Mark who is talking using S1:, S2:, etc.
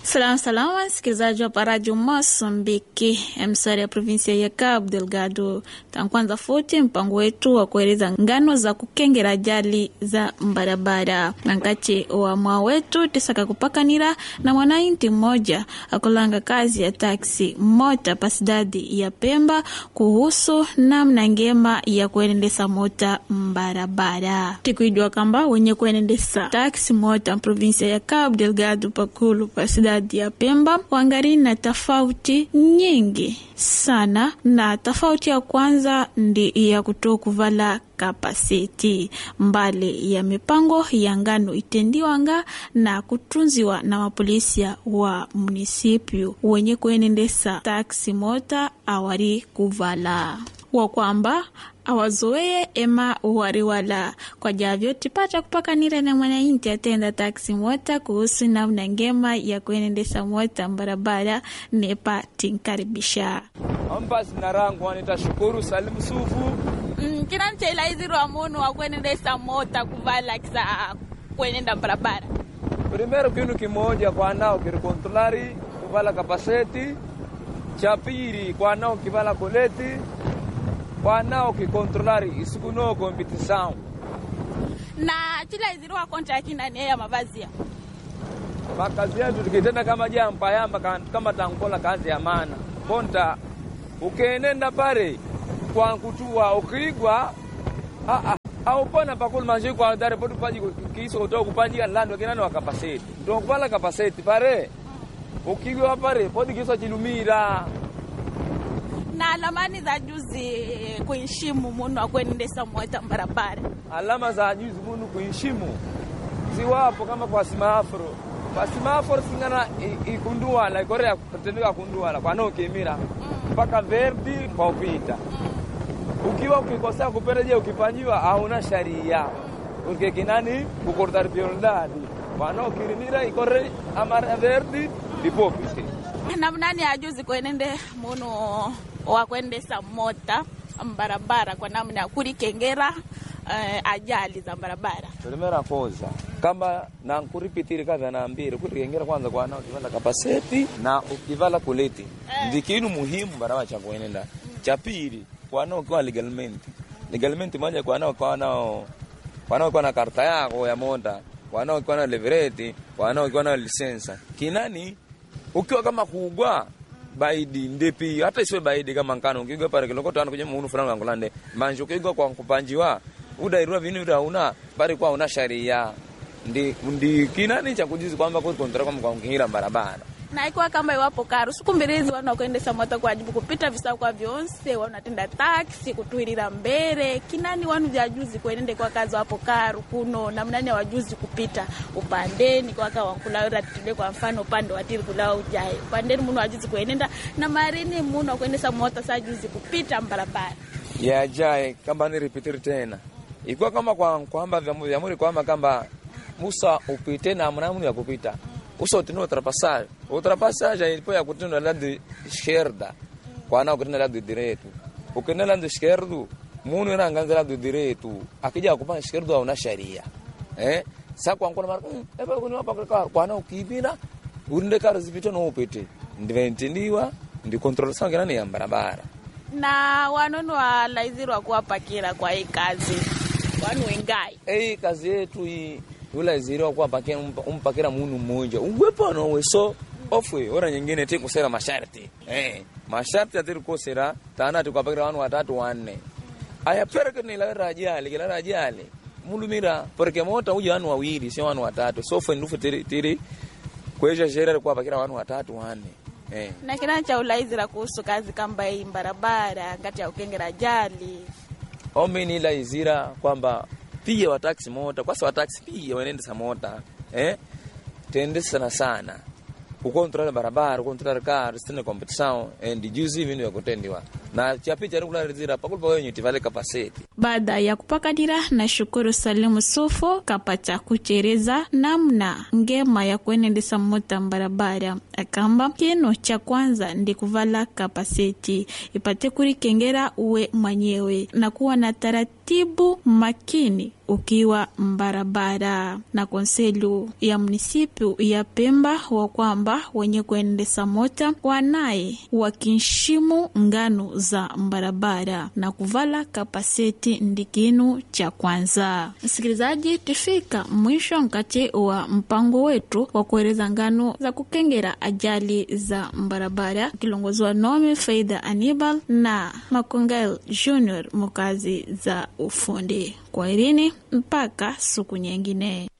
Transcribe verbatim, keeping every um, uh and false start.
S1: Salamu salama, msikilizaji wa Radio Mozambique, msari ya provinsia ya Cabo Delgado. Tankwanza futi mpango wetu wa kueleza ngano za kukengera ajali za barabara. Nankati wa mwa wetu tisaka kupakanira na mwanainti mmoja akulanga kazi ya taksi mota pasidadi ya Pemba kuhusu namna ngema ya kuendesa mota barabara. Tikuijua kamba wenye kuendesa taksi mota provinsia ya Cabo Delgado pakulu pasidadi ya Pemba wangari na tofauti nyingi sana, na tofauti ya kwanza ndi ya kutoa kuvala kapasiti mbali ya mipango ya ngano itendiwanga na kutunziwa na mapolisia wa munisipio wenye kuenendesa taksi mota awari kuvala wa kwamba awazoe ema uwari wala kwa javyo tipata kupakanira na mwanainti atenda taksi mota kuhusu namna ngema ya kuenendesa mota barabara nepa tinkaribisha.
S2: Ambasi narangu wanita Shukuru Salim Sufu.
S1: Mm, kina nchela iziru wa munu wa kuenendesa mota kuvala kisa kuenenda barabara.
S2: Primero kinu kimoja kwa nao kirikontrolari kuvala kapaseti. Chapiri kwa nao kivala koleti. Kwa nao kikontrolari isikuno kompetição.
S1: Na chila iziru wa kontra kina ni ya mavazia.
S2: Makazi yetu tukitenda kama jampa yamba kama tankola kazi ya maana. Konta ukenenda pare kwa kutua ukigwa a a au pona pakul manje kwa dare podu paji kiso kutoka kupaji lando kinano wa kapaseti. Ndio kupala kapaseti pare. Ukigwa pare podu kiso chilumira.
S1: Na alamani za juzi kuheshimu munu wa kuendesha mota barabara.
S2: Alama za juzi munu kuheshimu ziwapo kama kwa simafro. Kwa simafro singana ikundua la Korea kutendewa kundua la kwa no kemira mpaka mm. verdi kwa upita. Mm. Ukiwa ukikosea kupereje ukipanyiwa hauna sharia. Ukikinani kukortar piondadi. Kwa no kirimira ikore amara verdi lipopite.
S1: Na mnani ajuzi kuenende munu wa kuendesha mota barabara kwa namna ya kurikengera uh, ajali za barabara.
S2: Primera cosa kama na kuripitiri kaza na ambire kurikengera kwanza kwa nao kivala kapaseti na ukivala kuleti eh. Ndikinu muhimu barabara cha kuenenda mm. Cha pili kwa nao kwa legalmente legalmente manja kwa nao kwa nao kwa nao kwa na karta yako ya mota kwa nao kwa na levereti kwa nao kwa na lisensa kinani ukiwa kama kuugwa baidi ndepi hata isiwe baidi kama nkano ukigwa pare kilokota ana kwenye muunu fulani ngolande manjo ukigwa kwa kupanjiwa udairua vini utauna pare kwa una sharia ndi ndi kinani cha kujizi kwamba kwa kontra kama kwa ngira barabara.
S1: Na ikuwa kama iwapo karu sukumbirizi wana kuendesha mota kwa ajibu kupita visa kwa vionse wanatenda taksi kutuirira mbere kinani wanu vya juzi kuenende kwa kazi wapo karu kuno na mnani wajuzi kupita upandeni kwa kawa wankulaura tide kwa mfano upande watiri kulawa ujai upandeni munu wajuzi kuenenda na marini munu kuendesha mota saa juzi kupita barabara
S2: ya jai kamba ni repetir tena ikuwa kama kwa kwamba vya muri kwamba kamba musa upite na mnamu ya kupita uso utinu ultrapassagem. Ultrapassagem ilikuwa ya kutenda lado esquerda. Kwa nao kutenda lado direito. Ukenda lado esquerdo, munu yana nganza lado direito. Akija kupanga esquerdo hauna sharia. Eh? Sasa kwa nkona mara, eba kuni hapa kwa kwa nao kibina, unde karo zipito no upite. Ndive entendiwa, ndi control sangu nani ya barabara.
S1: Na wanono wa laiziro kwa pakira kwa hii kazi. Wanu wengai.
S2: Eh, kazi yetu hii ula zero kwa pakira umpakira munu mmoja ungwepo no weso ofwe ora nyingine te kusera masharti eh masharti atiri kosera tana tukapakira wanu watatu wanne aya pereke ni la rajali kila rajali mulumira porque mota uje wanu wawili sio wanu watatu so fwe ndufu tiri tiri kweja jera kwa pakira wanu watatu wanne eh
S1: na kila cha ulaizira kuhusu kazi kamba hii barabara ngati ya ukengera ajali
S2: omeni la izira kwamba pia wa taxi mota kwa sababu taxi pia wanaendesha mota eh tende sana sana kukontrola barabara kukontrola car stene competição and juzi vinu ya kutendiwa na chapi cha regular zira pakul pa wenye tivale kapaseti
S1: Baada ya kupakadira na shukuru Salimu Sufo kapata kuchereza namna ngema ya kuenendesa mota barabara. Akamba kino cha kwanza ndi kuvala kapaseti ipate kurikengera uwe mwenyewe na kuwa na taratibu makini ukiwa mbarabara. Na konselu ya munisipu ya Pemba wa kwamba wenye kuendesa mota wanaye wakinshimu ngano za mbarabara na kuvala kapaseti ndikinu cha kwanza. Msikilizaji, tufika mwisho nkati wa mpango wetu wa kueleza ngano za kukengera ajali za mbarabara, kilongozwa nome Faida Anibal na Makongel Junior mukazi za ufundi. Kwa irini mpaka siku nyingine.